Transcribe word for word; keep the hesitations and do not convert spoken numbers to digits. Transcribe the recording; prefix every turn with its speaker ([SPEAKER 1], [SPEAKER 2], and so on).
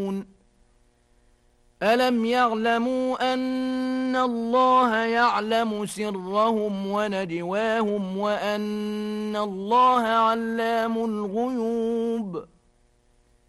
[SPEAKER 1] ألم يعلموا أن الله يعلم سرهم ونجواهم وأن الله علام الغيوب